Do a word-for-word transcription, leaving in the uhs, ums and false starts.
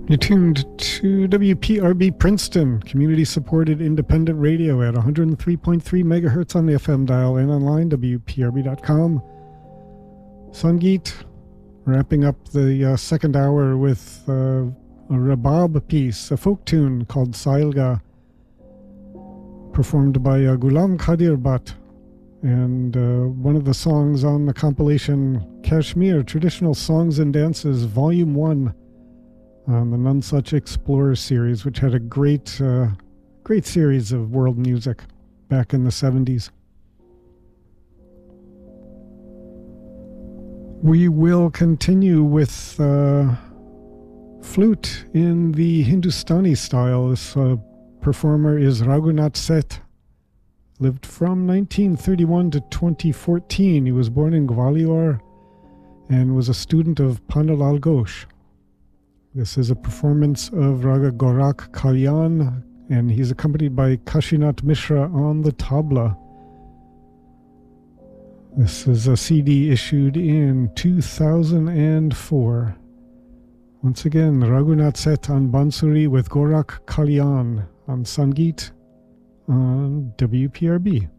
You're tuned to W P R B Princeton, community-supported independent radio at one hundred three point three megahertz on the F M dial and online, W P R B dot com. Sangeet, wrapping up the uh, second hour with uh, a Rabab piece, a folk tune called Sailga, performed by uh, Ghulam Qadir Bhatt, and uh, one of the songs on the compilation Kashmir, Traditional Songs and Dances, Volume one, on the None Such Explorer series, which had a great, uh, great series of world music back in the seventies. We will continue with uh, flute in the Hindustani style. This uh, performer is Raghunath Seth. Lived from nineteen thirty-one to twenty fourteen. He was born in Gwalior and was a student of Pandalal Ghosh. This is a performance of Raga Gorak Kalyan, and he's accompanied by Kashinath Mishra on the tabla. This is a C D issued in two thousand four. Once again, Raghunath Seth on Bansuri with Gorak Kalyan on Sangeet on W P R B.